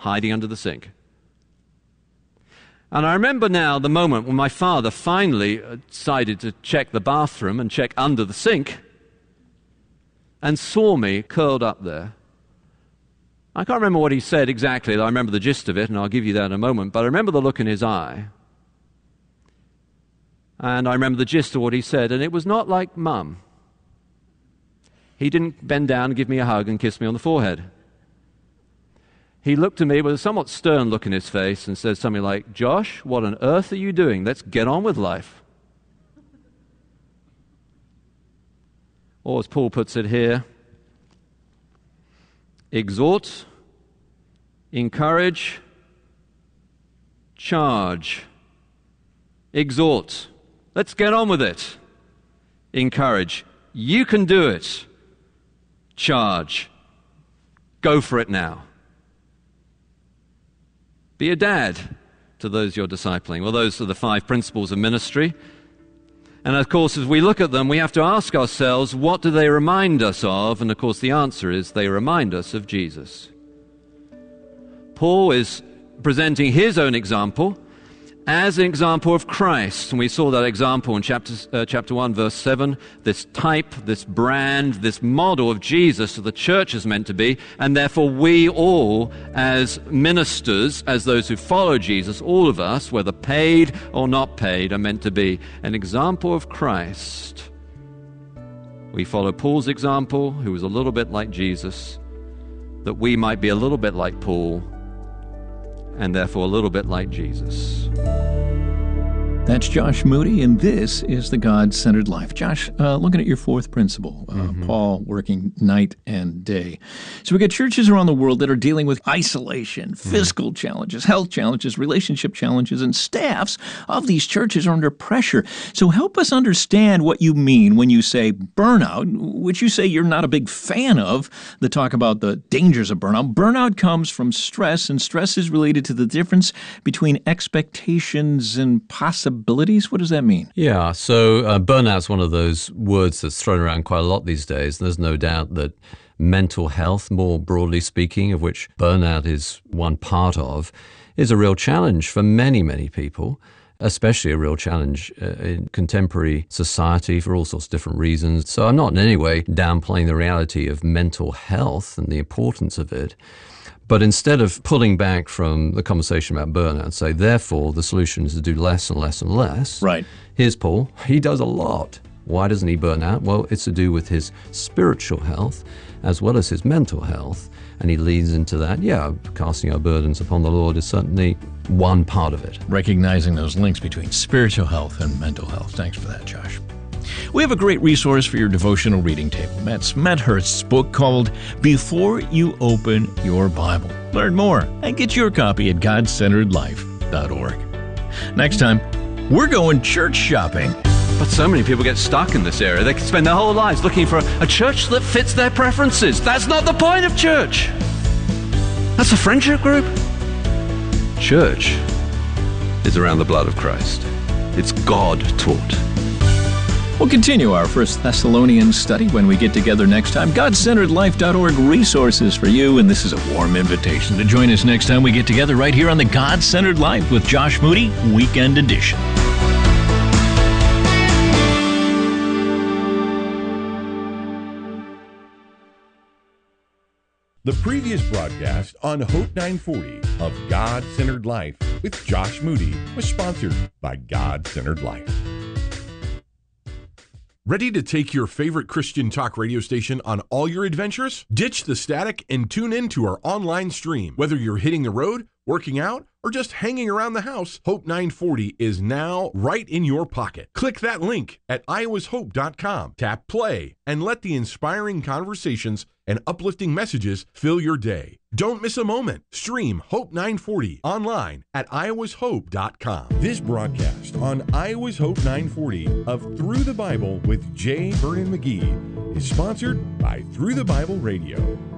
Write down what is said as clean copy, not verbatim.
hiding under the sink. And I remember now the moment when my father finally decided to check the bathroom and check under the sink and saw me curled up there. I can't remember what he said exactly. I remember the gist of it, and I'll give you that in a moment. But I remember the look in his eye. And I remember the gist of what he said, and it was not like Mum. He didn't bend down and give me a hug and kiss me on the forehead. He looked at me with a somewhat stern look in his face and said something like, "Josh, what on earth are you doing? Let's get on with life." Or as Paul puts it here, exhort, encourage, charge. Exhort. Let's get on with it. Encourage. You can do it. Charge. Go for it now. Be a dad to those you're discipling. Well, those are the 5 principles of ministry. And of course, as we look at them, we have to ask ourselves, what do they remind us of? And of course, the answer is they remind us of Jesus. Paul is presenting his own example as an example of Christ. And we saw that example in chapter 1, verse 7, this type, this brand, this model of Jesus that the church is meant to be, and therefore we all, as ministers, as those who follow Jesus, all of us, whether paid or not paid, are meant to be an example of Christ. We follow Paul's example, who was a little bit like Jesus, that we might be a little bit like Paul, and therefore a little bit like Jesus. That's Josh Moody, and this is the God-Centered Life. Josh, looking at your 4th principle, Paul working night and day. So we got churches around the world that are dealing with isolation, fiscal challenges, health challenges, relationship challenges, and staffs of these churches are under pressure. So help us understand what you mean when you say burnout, which you say you're not a big fan of, the talk about the dangers of burnout. Burnout comes from stress, and stress is related to the difference between expectations and possibilities. What does that mean? Yeah, so burnout's one of those words that's thrown around quite a lot these days. There's no doubt that mental health, more broadly speaking, of which burnout is one part of, is a real challenge for many, many people, especially a real challenge in contemporary society for all sorts of different reasons. So I'm not in any way downplaying the reality of mental health and the importance of it. But instead of pulling back from the conversation about burnout, say, therefore, the solution is to do less and less and less. Right. Here's Paul. He does a lot. Why doesn't he burn out? Well, it's to do with his spiritual health as well as his mental health. And he leads into that. Yeah, casting our burdens upon the Lord is certainly one part of it. Recognizing those links between spiritual health and mental health. Thanks for that, Josh. We have a great resource for your devotional reading table. That's Matt Hurst's book called Before You Open Your Bible. Learn more and get your copy at godcenteredlife.org. Next time, we're going church shopping. But so many people get stuck in this area. They can spend their whole lives looking for a church that fits their preferences. That's not the point of church. That's a friendship group. Church is around the blood of Christ. It's God-taught. We'll continue our 1 Thessalonians study when we get together next time. GodCenteredLife.org resources for you, and this is a warm invitation to join us next time we get together right here on the God-Centered Life with Josh Moody, Weekend Edition. The previous broadcast on Hope 940 of God-Centered Life with Josh Moody was sponsored by God-Centered Life. Ready to take your favorite Christian talk radio station on all your adventures? Ditch the static and tune in to our online stream. Whether you're hitting the road, working out, or just hanging around the house, Hope 940 is now right in your pocket. Click that link at iowashope.com, tap play, and let the inspiring conversations and uplifting messages fill your day. Don't miss a moment. Stream Hope 940 online at iowashope.com. This broadcast on Iowa's Hope 940 of Through the Bible with J. Vernon McGee is sponsored by Through the Bible Radio.